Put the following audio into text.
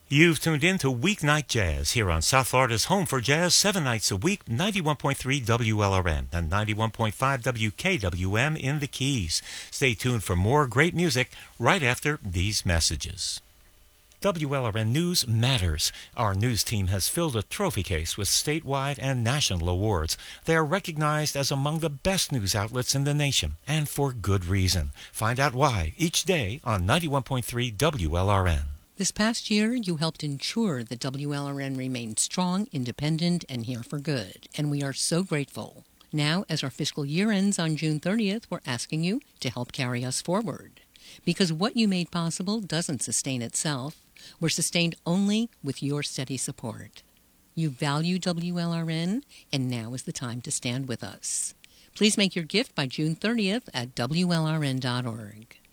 You've tuned in to Weeknight Jazz here on South Florida's home for jazz 7 nights a week, 91.3 WLRN and 91.5 WKWM in the Keys. Stay tuned for more great music right after these messages. WLRN News matters. Our news team has filled a trophy case with statewide and national awards. They are recognized as among the best news outlets in the nation, and for good reason. Find out why each day on 91.3 WLRN. This past year, you helped ensure that WLRN remained strong, independent, and here for good, and we are so grateful. Now, as our fiscal year ends on June 30th, we're asking you to help carry us forward. Because what you made possible doesn't sustain itself. We're sustained only with your steady support. You value WLRN, and now is the time to stand with us. Please make your gift by June 30th at WLRN.org.